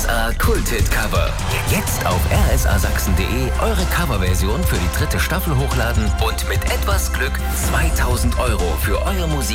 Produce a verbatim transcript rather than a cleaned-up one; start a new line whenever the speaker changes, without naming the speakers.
S A Kulthit-Cover. Jetzt auf r s a sachsen punkt de eure Coverversion für die dritte Staffel hochladen und mit etwas Glück zweitausend Euro für euer Musik